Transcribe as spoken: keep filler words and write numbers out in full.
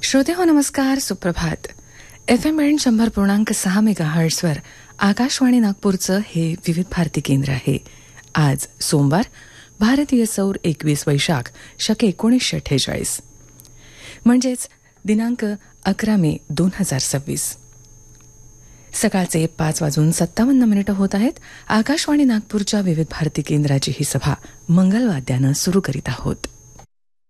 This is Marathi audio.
श्रोते हो नमस्कार, सुप्रभात. एफ एम बँड शंभर पूर्णांक सहा मेगा हर्ट्सवर आकाशवाणी नागपूरचं हे विविध भारती केंद्र आहे. आज सोमवार, भारतीय सौर एकवीस वैशाख शके एकोणीसशे अठ्ठेचाळीस, म्हणजेच दिनांक अकरा मे दोन हजार सव्वीस. सकाळचे पाच वाजून सत्तावन्न मिनिटं होत आहेत. आकाशवाणी नागपूरच्या विविध भारती केंद्राची ही सभा मंगलवाद्यानं सुरू करीत आहोत.